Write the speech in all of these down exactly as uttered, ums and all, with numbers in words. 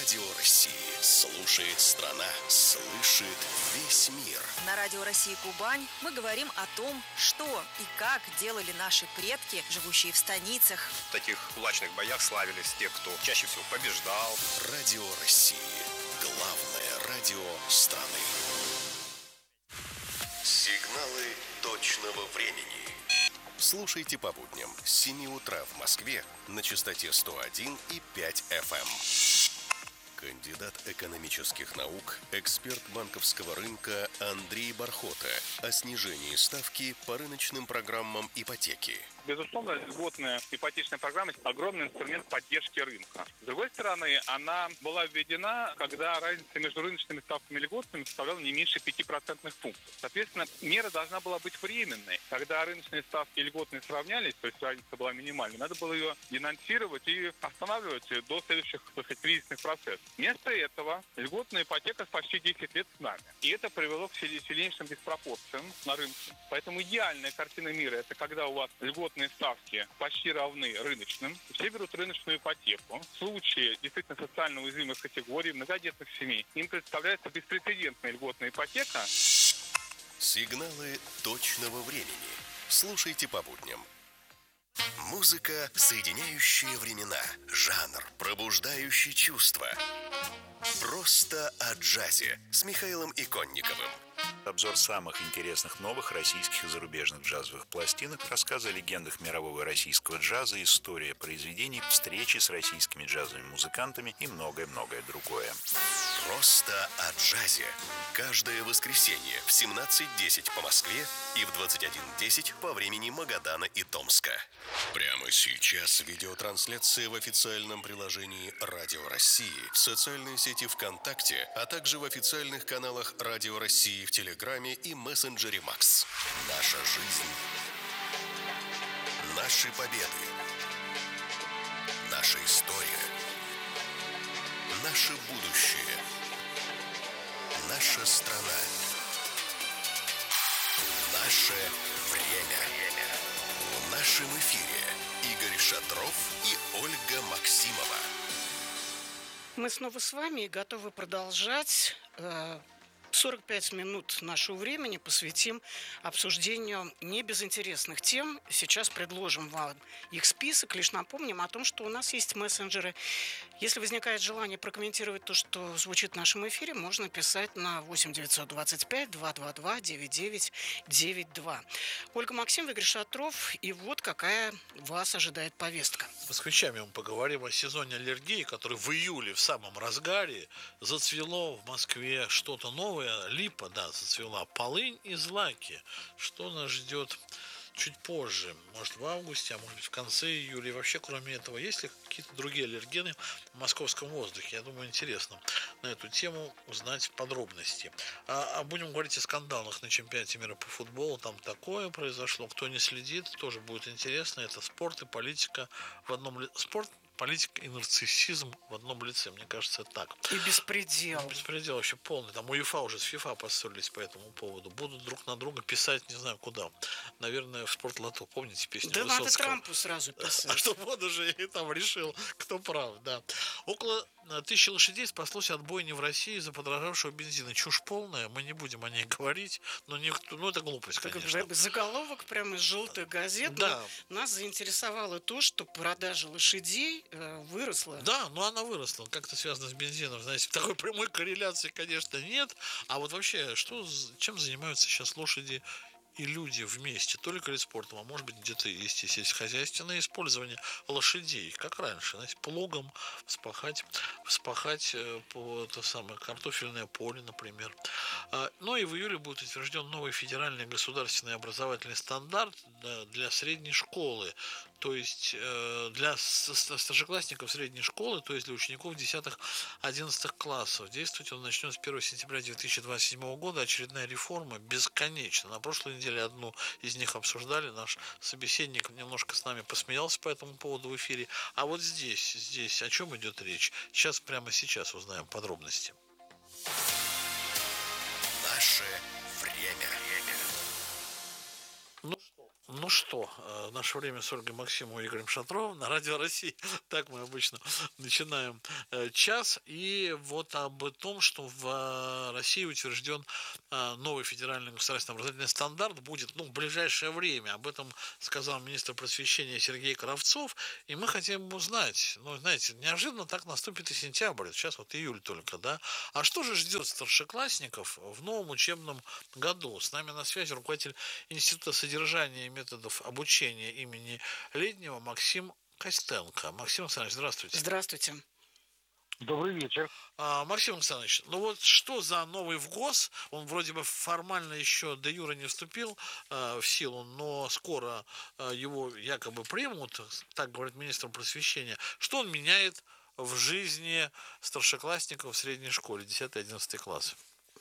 Радио России. Слушает страна, слышит весь мир. На Радио России Кубань мы говорим о том, что и как делали наши предки, живущие в станицах. В таких кулачных боях славились те, кто чаще всего побеждал. Радио России. Главное радио страны. Сигналы точного времени. Слушайте по будням с семи утра в Москве на частоте сто один и пять эф эм. Кандидат экономических наук, эксперт банковского рынка Андрей Бархота о снижении ставки по рыночным программам ипотеки. Безусловно, льготная ипотечная программа – огромный инструмент поддержки рынка. С другой стороны, она была введена, когда разница между рыночными ставками и льготными составляла не меньше пяти процентных пунктов. Соответственно, мера должна была быть временной. Когда рыночные ставки и льготные сравнялись, то есть разница была минимальной, надо было ее денонсировать и останавливать до следующих, так сказать, кризисных процессов. Вместо этого льготная ипотека почти десять лет с нами. И это привело к сильнейшим диспропорциям на рынке. Поэтому идеальная картина мира – это когда у вас льготные ставки почти равны рыночным. Все берут рыночную ипотеку. В случае действительно социально уязвимых категорий, многодетных семей, им представляется беспрецедентная льготная ипотека. Сигналы точного времени. Слушайте по будням. Музыка, соединяющая времена. Жанр, пробуждающий чувства. Просто о джазе с Михаилом Иконниковым. Обзор самых интересных новых российских и зарубежных джазовых пластинок, рассказы о легендах мирового и российского джаза, история произведений, встречи с российскими джазовыми музыкантами и многое-многое другое. Просто о джазе. Каждое воскресенье в семнадцать десять по Москве и в двадцать один десять по времени Магадана и Томска. Прямо сейчас видеотрансляция в официальном приложении Радио России, в социальной сети ВКонтакте, а также в официальных каналах Радио России в Телеграме и мессенджере Макс. Наша жизнь. Наши победы. Наша история. Наше будущее. Наша страна. Наше время. В нашем эфире Игорь Шатров и Ольга Максимова. Мы снова с вами и готовы продолжать. сорок пять минут нашего времени посвятим обсуждению небезынтересных тем. Сейчас предложим вам их список. Лишь напомним о том, что у нас есть мессенджеры. Если возникает желание прокомментировать то, что звучит в нашем эфире, можно писать на восемь девятьсот двадцать пять двести двадцать два девяносто девять девяносто два. Ольга Максимова, Игорь Шатров. И вот какая вас ожидает повестка. С москвичами мы поговорим о сезоне аллергии, который в июле в самом разгаре. Зацвело в Москве что-то новое. Липа, да, зацвела. Полынь и злаки. Что нас ждет чуть позже? Может, в августе, а может быть, в конце июля. И вообще, кроме этого, есть ли какие-то другие аллергены в московском воздухе? Я думаю, интересно на эту тему узнать подробности. А, а будем говорить о скандалах на чемпионате мира по футболу. Там такое произошло. Кто не следит, тоже будет интересно. Это спорт и политика в одном лице. Спорт, политика и нарциссизм в одном лице, мне кажется, так. И беспредел. Ну, беспредел вообще полный. Там УЕФА уже с ФИФА поссорились по этому поводу. Будут друг на друга писать не знаю куда. Наверное, в Спортлото. Помните песню да Высоцкого? Да надо Трампу сразу писать. А чтобы он уже и там решил, кто прав, да. Около тысячи лошадей спаслось от бойни в России из-за подорожавшего бензина. Чушь полная, мы не будем о ней говорить, но никто, ну это глупость, так, конечно. Заголовок прямо из желтых газет. Да. Нас заинтересовало то, что продажа лошадей выросла. Да, но она выросла. Как-то связано с бензином, знаете, такой прямой корреляции, конечно, нет. А вот вообще, что, чем занимаются сейчас лошади и люди вместе, только ли спортом, а может быть где-то есть и сельскохозяйственное использование лошадей, как раньше, знаете, плугом вспахать, вспахать по, то самое, картофельное поле, например. Ну и в июле будет утвержден новый федеральный государственный образовательный стандарт для средней школы, то есть для старшеклассников средней школы, то есть для учеников десятых-одиннадцатых классов. Действовать он начнет с первого сентября две тысячи двадцать седьмого года. Очередная реформа бесконечна. На прошлой неделе одну из них обсуждали. Наш собеседник немножко с нами посмеялся по этому поводу в эфире. А вот здесь, здесь о чем идет речь? Сейчас, прямо сейчас узнаем подробности. Наше время. Ну, Ну что, э, наше время с Ольгой Максимовой и Игорем Шатровым на Радио России. Так мы обычно начинаем э, час. И вот об том, что в э, России утвержден э, новый федеральный государственный образовательный стандарт, будет ну, в ближайшее время. Об этом сказал министр просвещения Сергей Кравцов. И мы хотим узнать, ну, знаете, неожиданно так наступит и сентябрь. Сейчас вот июль только, да? А что же ждет старшеклассников в новом учебном году? С нами на связи руководитель Института содержания и методов обучения имени Леднева Максим Костенко. Максим Александрович, здравствуйте. Здравствуйте. Добрый вечер. А, Максим Александрович, ну вот что за новый ВГОС? Он вроде бы формально еще де юре не вступил а, в силу, но скоро а, его якобы примут, так говорит министр просвещения. Что он меняет в жизни старшеклассников в средней школе, десятый-одиннадцатый класс?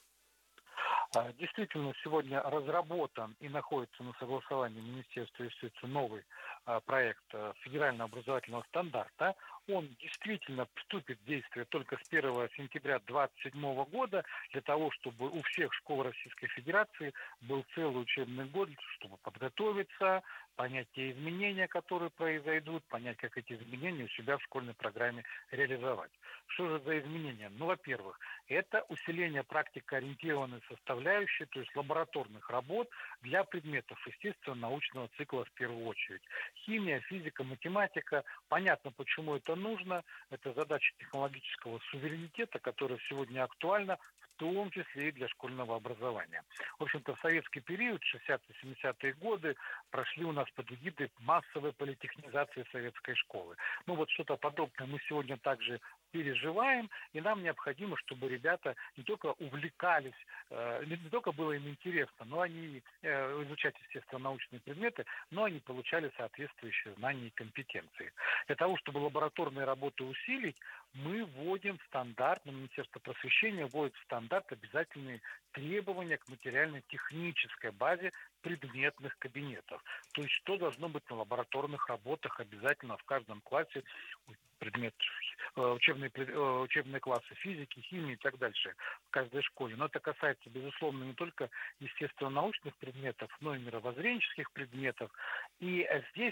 Действительно, сегодня разработан и находится на согласовании Министерства юстиции новый проект федерального образовательного стандарта. Он действительно вступит в действие только с первого сентября две тысячи двадцать седьмого года для того, чтобы у всех школ Российской Федерации был целый учебный год, чтобы подготовиться, понять те изменения, которые произойдут, понять, как эти изменения у себя в школьной программе реализовать. Что же за изменения? Ну, во-первых, это усиление практикоориентированной составляющей, то есть лабораторных работ для предметов естественно-научного цикла в первую очередь. Химия, физика, математика. Понятно, почему это нужно. Это задача технологического суверенитета, которая сегодня актуальна, в том числе и для школьного образования. В общем-то, в советский период, шестидесятые-семидесятые годы, прошли у нас под эгидой массовой политехнизации советской школы. Ну вот что-то подобное мы сегодня также переживаем, и нам необходимо, чтобы ребята не только увлекались, э, не только было им интересно, но они э, изучать, естественно, научные предметы, но они получали соответствующие знания и компетенции. Для того, чтобы лабораторные работы усилить, мы вводим в стандарт, Министерство просвещения вводит в стандарт обязательные требования к материально-технической базе предметных кабинетов. То есть, что должно быть на лабораторных работах обязательно в каждом классе, предмет, учебные, учебные классы физики, химии и так дальше в каждой школе. Но это касается, безусловно, не только естественно-научных предметов, но и мировоззренческих предметов. И здесь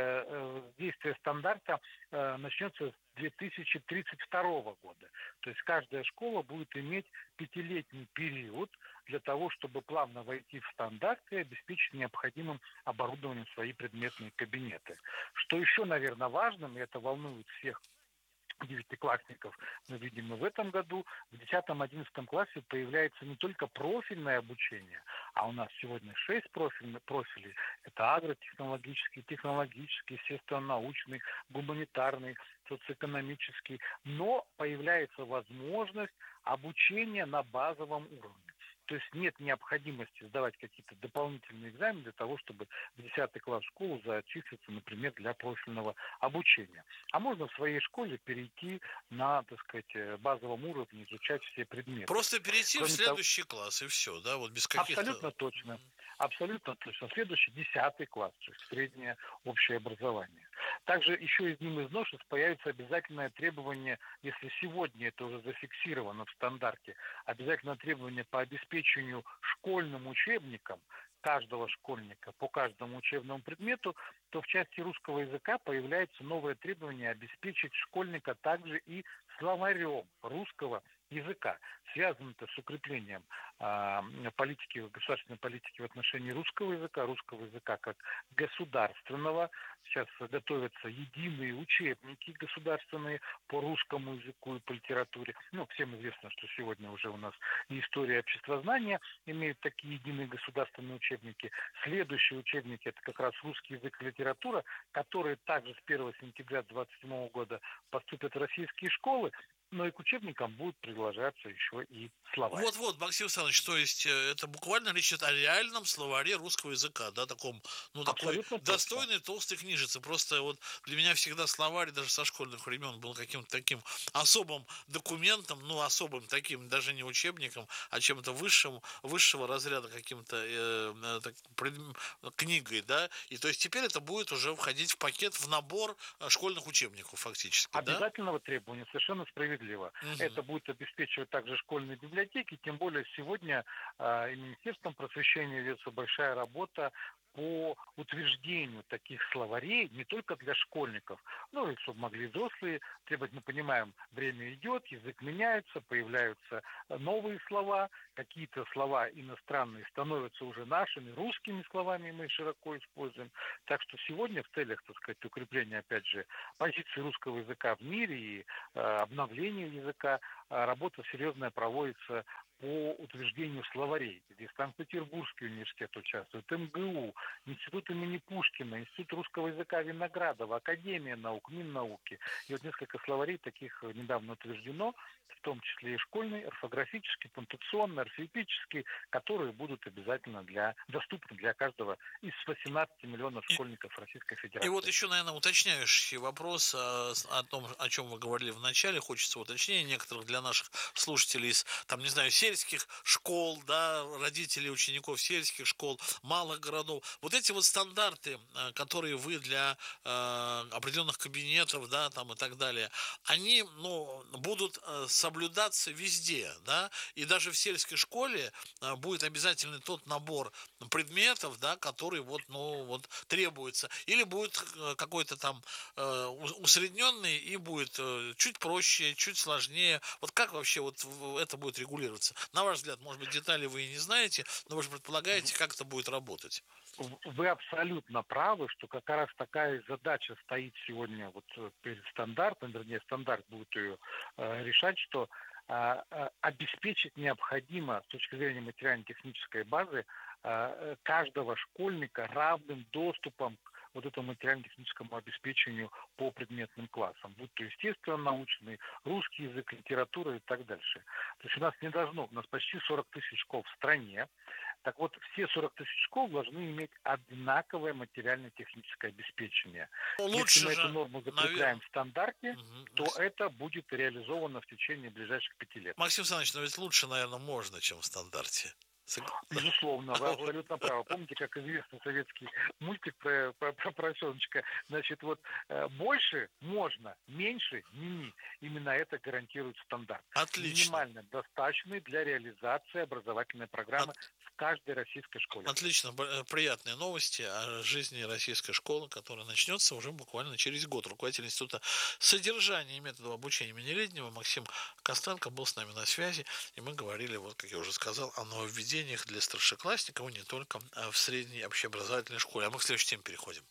э, действие стандарта э, начнется с две тысячи тридцать второго года. То есть каждая школа будет иметь пятилетний период для того, чтобы плавно войти в стандарт и обеспечить необходимым оборудованием свои предметные кабинеты. Что еще, наверное, важным, и это волнует всех девятиклассников, мы видим и в этом году, в десятом-одиннадцатом классе появляется не только профильное обучение, а у нас сегодня шесть профильных профилей. Это агротехнологический, технологический, естественно-научный, гуманитарный, социоэкономический. Но появляется возможность обучения на базовом уровне. То есть нет необходимости сдавать какие-то дополнительные экзамены для того, чтобы в десятый класс школы зачислиться, например, для профильного обучения. А можно в своей школе перейти на, так сказать, базовом уровне, изучать все предметы. Просто перейти Кроме в следующий того, класс, и все, да? Вот без каких-то... Абсолютно точно. Абсолютно точно. Следующий десятый класс, то есть среднее общее образование. Также еще одним из новшеств появится обязательное требование, если сегодня это уже зафиксировано в стандарте, обязательное требование по обеспечению школьным учебникам каждого школьника по каждому учебному предмету, то в части русского языка появляется новое требование обеспечить школьника также и словарем русского языка. Связано это с укреплением э, политики, государственной политики в отношении русского языка, русского языка как государственного. Сейчас готовятся единые учебники государственные по русскому языку и по литературе. Ну, всем известно, что сегодня уже у нас и история, и обществознания имеют такие единые государственные учебники. Следующие учебники – это как раз русский язык и литература, которые также с первого сентября две тысячи двадцать седьмого года поступят в российские школы, но и к учебникам будут приглашаться еще и словарь. Вот-вот, Максим Александрович, то есть это буквально речь идет о реальном словаре русского языка, да, таком, ну, такой Абсолютно достойной толстой книжице. Просто вот для меня всегда словарь даже со школьных времен был каким-то таким особым документом, ну, особым таким, даже не учебником, а чем-то высшим, высшего разряда каким-то э, так, пред, книгой, да, и то есть теперь это будет уже входить в пакет, в набор школьных учебников фактически, обязательного да? требования, совершенно справедливо. справедливо. Мгм. Это будет обеспечивать также школьные библиотеки, тем более сегодня а, и Министерством просвещения ведется большая работа по утверждению таких словарей не только для школьников, но и чтобы могли взрослые требовать. Мы понимаем, время идет, язык меняется, появляются новые слова, какие-то слова иностранные становятся уже нашими, русскими словами мы широко используем. Так что сегодня в целях, так сказать, укрепления, опять же, позиции русского языка в мире и э, обновления языка, э, работа серьезная проводится по утверждению словарей. Здесь Санкт-Петербургский университет участвует, МГУ, Институт имени Пушкина, Институт русского языка Виноградова, Академия наук, Миннауки. И вот несколько словарей таких недавно утверждено, в том числе и школьный, орфографический, пунктуационный, орфоэпический, которые будут обязательно для, доступны для каждого из восемнадцати миллионов школьников Российской Федерации. И вот еще, наверное, уточняющий вопрос о, о том, о чем вы говорили в начале. Хочется уточнения некоторых для наших слушателей из, там, не знаю, сельских школ, да, родителей учеников сельских школ, малых городов. Вот эти вот стандарты, которые вы для э, определенных кабинетов, да, там и так далее, они, ну, будут соблюдаться везде, да, и даже в сельской школе э, будет обязательный тот набор предметов, да, который вот, ну, вот требуется. Или будет какой-то там э, усредненный и будет э, чуть проще, чуть сложнее. Вот как вообще вот это будет регулироваться? На ваш взгляд, может быть, детали вы и не знаете, но вы же предполагаете, как это будет работать. Вы абсолютно правы, что как раз такая задача стоит сегодня вот перед стандартом, вернее, стандарт будет ее э, решать, что э, э, обеспечить необходимо с точки зрения материально-технической базы э, каждого школьника равным доступом к вот этому материально-техническому обеспечению по предметным классам, будь то естественно-научный, русский язык, литература и так дальше. То есть у нас не должно, у нас почти сорок тысяч школ в стране. Так вот, все сорок тысяч школ должны иметь одинаковое материально-техническое обеспечение. Лучше Если мы же, эту норму закрепляем наверное, в стандарте, угу. то это будет реализовано в течение ближайших пяти лет. Максим Александрович, но ведь лучше, наверное, можно, чем в стандарте. Безусловно, вы абсолютно правы. Помните, как известный советский мультик про, про, про поросеночка? Значит, вот э, больше можно, меньше не. Именно это гарантирует стандарт. Отлично. Минимально достаточный для реализации образовательной программы От... в каждой российской школе. Отлично. Приятные новости о жизни российской школы, которая начнется уже буквально через год. Руководитель Института содержания и методов обучения имени Леднева Максим Костенко был с нами на связи, и мы говорили, вот как я уже сказал, о нововведениях для старшеклассников и не только в средней общеобразовательной школе. А мы к следующей теме переходим.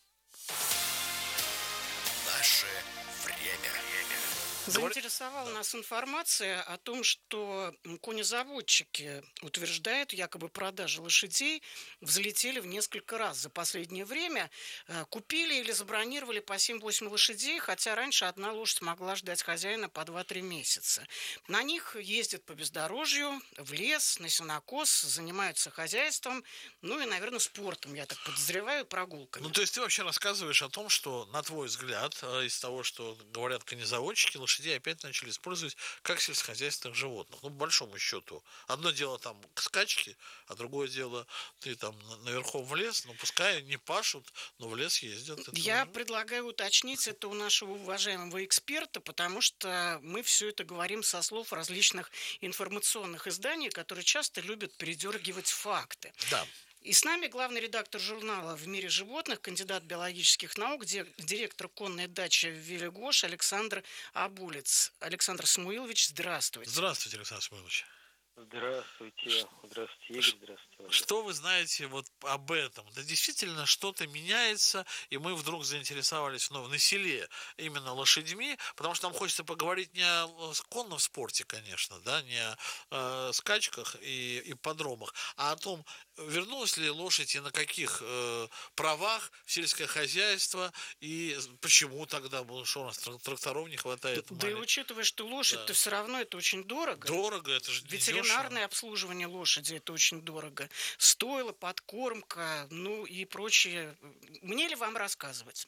Наше время. Заинтересовала нас информация о том, что конезаводчики утверждают, якобы продажи лошадей взлетели в несколько раз за последнее время. Купили или забронировали по семь-восемь лошадей, хотя раньше одна лошадь могла ждать хозяина по два-три месяца. На них ездят по бездорожью, в лес, на сенокос, занимаются хозяйством, ну и, наверное, спортом, я так подозреваю, прогулками. Ну, то есть ты вообще рассказываешь о том, что, на твой взгляд, из того, что говорят конезаводчики, лошадей опять начали использовать как сельскохозяйственных животных. Ну, по большому счету. Одно дело там скачки, а другое дело ты там наверху в лес, ну, пускай не пашут, но в лес ездят. Это... Я предлагаю уточнить это у нашего уважаемого эксперта, потому что мы все это говорим со слов различных информационных изданий, которые часто любят передергивать факты. Да. И с нами главный редактор журнала «В мире животных», кандидат биологических наук, директор конной дачи «Велигош» Александр Абулец. Александр Самуилович, здравствуйте. Здравствуйте, Александр Самуилович. Здравствуйте. Здравствуйте, Игорь. Здравствуйте. Что вы знаете вот об этом? Да действительно что-то меняется, и мы вдруг заинтересовались ну, на селе именно лошадьми, потому что нам хочется поговорить не о конном спорте, конечно, да, не о э, скачках и ипподромах, а о том, вернулась ли лошадь и на каких э, правах в сельское хозяйство, и почему тогда, потому что у нас тракторов не хватает. Да и учитывая, что лошадь-то да. все равно это очень дорого. Дорого, это же ветеринарное обслуживание лошади это очень дорого. Стойло, подкормка, ну и прочее. Мне ли вам рассказывать?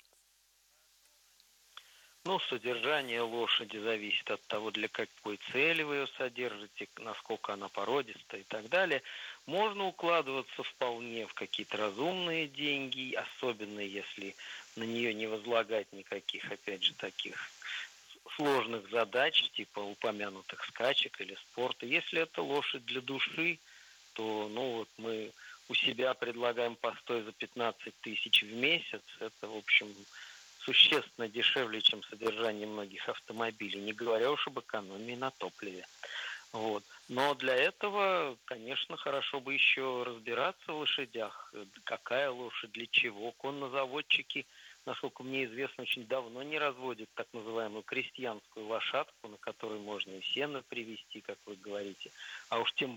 Ну, содержание лошади зависит от того, для какой цели вы ее содержите, насколько она породистая и так далее. Можно укладываться вполне в какие-то разумные деньги, особенно если на нее не возлагать никаких, опять же, таких сложных задач, типа упомянутых скачек или спорта. Если это лошадь для души, то, ну, вот мы у себя предлагаем постой за пятнадцать тысяч в месяц. Это, в общем, существенно дешевле, чем содержание многих автомобилей, не говоря уж об экономии на топливе. Вот. Но для этого, конечно, хорошо бы еще разбираться в лошадях. Какая лошадь, для чего. Коннозаводчики, насколько мне известно, очень давно не разводят так называемую крестьянскую лошадку, на которой можно и сено привезти, как вы говорите. А уж тем